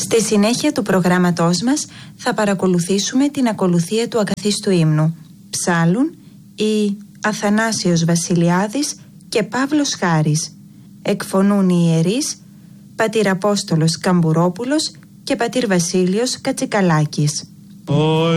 Στη συνέχεια του προγράμματός μας θα παρακολουθήσουμε την ακολουθία του ακαθίστου ύμνου. Ψάλλουν οι Αθανάσιος Βασιλιάδης και Παύλος Χάρης. Εκφωνούν οι ιερείς Πατήρ Απόστολος Καμπουρόπουλος και Πατήρ Βασίλειος Κατσικαλάκης.